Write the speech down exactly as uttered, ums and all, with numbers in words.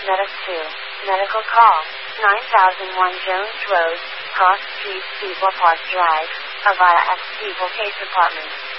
Medic two. Medical call. nine thousand one Jones Road, Cross Street, Steeple Park Drive. Avaya F. Steeple Case Department.